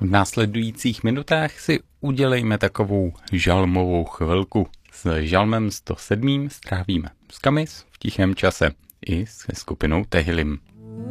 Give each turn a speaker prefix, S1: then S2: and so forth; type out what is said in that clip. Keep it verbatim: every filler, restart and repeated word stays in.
S1: V následujících minutách si udělejme takovou žalmovou chvilku. S žalmem sto sedm strávíme Skamis v tichém čase i se skupinou Tehillim.